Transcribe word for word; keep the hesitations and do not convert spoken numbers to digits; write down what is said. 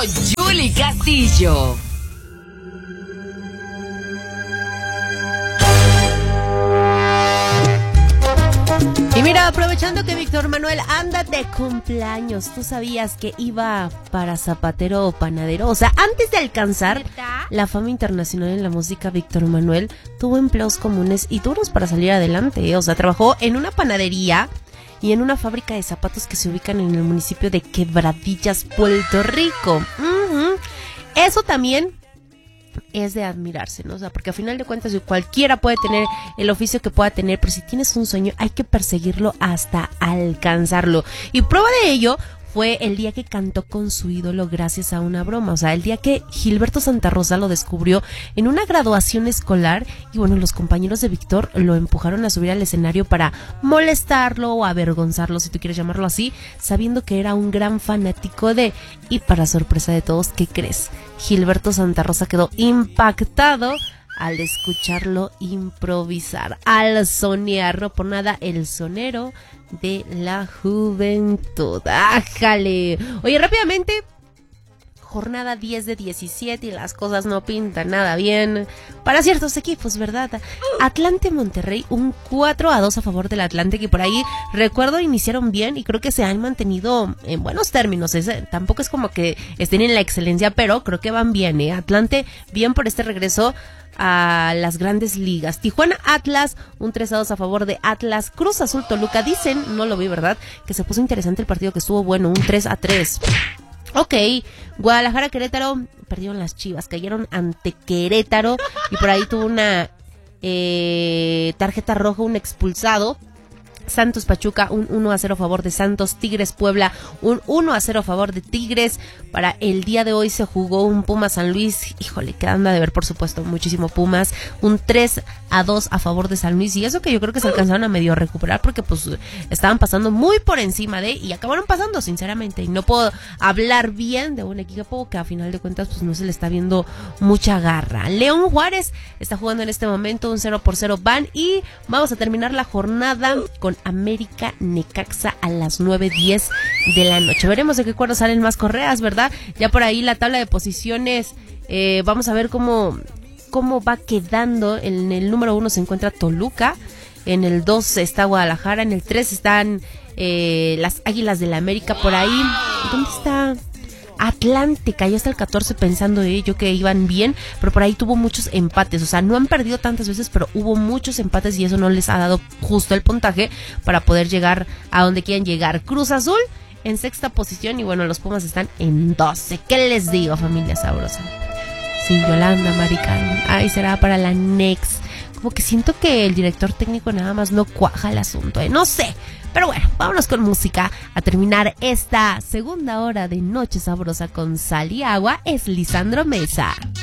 Yuli Castillo. Y mira, aprovechando que Víctor Manuel anda de cumpleaños, ¿tú sabías que iba para zapatero o panadero? O sea, antes de alcanzar la fama internacional en la música, Víctor Manuel tuvo empleos comunes y duros para salir adelante, ¿eh? O sea, trabajó en una panadería y en una fábrica de zapatos que se ubican en el municipio de Quebradillas, Puerto Rico. Uh-huh. Eso también es de admirarse, ¿no? O sea, porque a final de cuentas cualquiera puede tener el oficio que pueda tener, pero si tienes un sueño hay que perseguirlo hasta alcanzarlo. Y prueba de ello fue el día que cantó con su ídolo gracias a una broma. O sea, el día que Gilberto Santa Rosa lo descubrió en una graduación escolar y bueno, los compañeros de Víctor lo empujaron a subir al escenario para molestarlo o avergonzarlo, si tú quieres llamarlo así, sabiendo que era un gran fanático de... Y para sorpresa de todos, ¿qué crees? Gilberto Santa Rosa quedó impactado al escucharlo improvisar, al sonear, no por nada, el sonero de la juventud. ¡Ájale! Oye, rápidamente, jornada diez de diecisiete y las cosas no pintan nada bien para ciertos equipos, ¿verdad? Atlante Monterrey, un cuatro a dos a favor del Atlante, que por ahí, recuerdo, iniciaron bien y creo que se han mantenido en buenos términos. Es, tampoco es como que estén en la excelencia, pero creo que van bien, ¿eh? Atlante, bien por este regreso a las grandes ligas. Tijuana Atlas, un tres a dos a favor de Atlas. Cruz Azul Toluca, dicen, no lo vi, ¿verdad?, que se puso interesante el partido, que estuvo bueno, un tres a tres. Ok, Guadalajara Querétaro, perdieron las Chivas, cayeron ante Querétaro y por ahí tuvo una eh, tarjeta roja, un expulsado. Santos Pachuca, un uno a cero a favor de Santos. Tigres Puebla, un uno a cero a favor de Tigres. Para el día de hoy se jugó un Pumas San Luis, híjole, quedando de ver, por supuesto, muchísimo Pumas, un tres a dos a favor de San Luis, y eso que yo creo que se alcanzaron a medio recuperar porque pues estaban pasando muy por encima de, y acabaron pasando, sinceramente, y no puedo hablar bien de un equipo que a final de cuentas pues no se le está viendo mucha garra. León Juárez está jugando en este momento un cero por cero van, y vamos a terminar la jornada con América Necaxa a las nueve diez de la noche. Veremos de qué cuadro salen más correas, ¿verdad? Ya por ahí la tabla de posiciones, eh, vamos a ver cómo, cómo va quedando. En el número uno se encuentra Toluca, en el dos está Guadalajara, en el tres están eh, las Águilas del la América. Por ahí, ¿dónde está? Atlante cayó hasta el catorce, pensando yo que iban bien, pero por ahí tuvo muchos empates. O sea, no han perdido tantas veces, pero hubo muchos empates y eso no les ha dado justo el puntaje para poder llegar a donde quieren llegar. Cruz Azul en sexta posición y bueno, los Pumas están en doce. ¿Qué les digo, familia sabrosa? Sí, Yolanda, Maricán, ay, será para la next. Como que siento que el director técnico nada más no cuaja el asunto, ¿eh? No sé. Pero bueno, vámonos con música a terminar esta segunda hora de Noche Sabrosa con Sal y Agua. Es Lisandro Mesa.